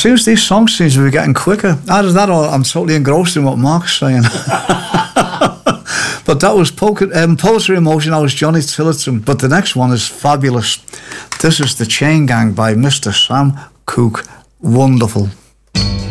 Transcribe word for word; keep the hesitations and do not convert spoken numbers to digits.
seems these songs seems to be getting quicker. Out of that, I'm totally engrossed in what Mark's saying. But that was Poke, um, Poetry in Motion. That was Johnny Tillotson. But the next one is fabulous. This is The Chain Gang by Mister Sam Cooke. Wonderful.